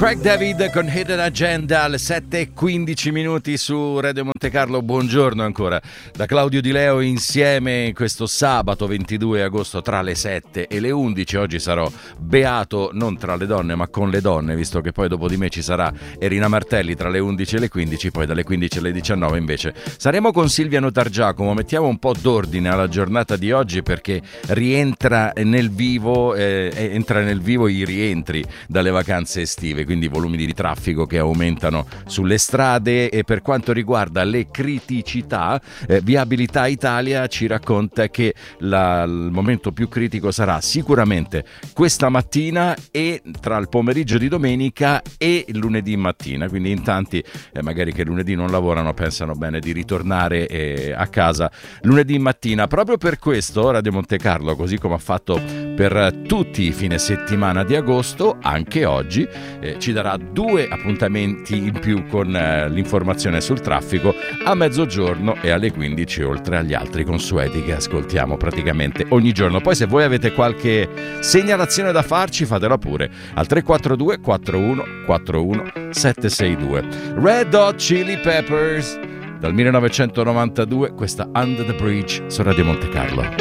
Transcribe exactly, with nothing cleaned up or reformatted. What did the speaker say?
Craig David con Hidden Agenda alle sette e quindici minuti su Radio Monte Carlo. Buongiorno ancora da Claudio Di Leo insieme questo sabato ventidue agosto tra le sette e le undici. Oggi sarò beato non tra le donne ma con le donne, visto che poi dopo di me ci sarà Erina Martelli tra le undici e le quindici, poi dalle quindici alle diciannove invece saremo con Silvia Notargiacomo. Mettiamo un po' d'ordine alla giornata di oggi perché rientra nel vivo eh, entra nel vivo i rientri dalle vacanze estive, quindi volumi di traffico che aumentano sulle strade. E per quanto riguarda le criticità, eh, Viabilità Italia ci racconta che la, il momento più critico sarà sicuramente questa mattina e tra il pomeriggio di domenica e il lunedì mattina, quindi in tanti eh, magari che lunedì non lavorano pensano bene di ritornare eh, a casa lunedì mattina. Proprio per questo Radio Monte Carlo, così come ha fatto per tutti i fine settimana di agosto, anche oggi eh, ci darà due appuntamenti in più con eh, l'informazione sul traffico a mezzogiorno e alle quindici, oltre agli altri consueti che ascoltiamo praticamente ogni giorno. Poi se voi avete qualche segnalazione da farci, fatela pure al tre quattro due quattro uno quattro uno sette sei due. Red Hot Chili Peppers dal millenovecentonovantadue, questa Under the Bridge su Radio Monte Carlo.